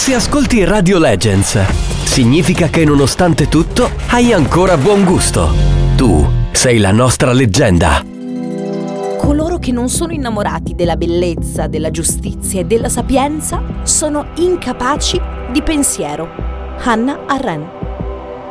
Se ascolti Radio Legends, significa che nonostante tutto hai ancora buon gusto. Tu sei la nostra leggenda. Coloro che non sono innamorati della bellezza, della giustizia e della sapienza sono incapaci di pensiero. Hannah Arendt.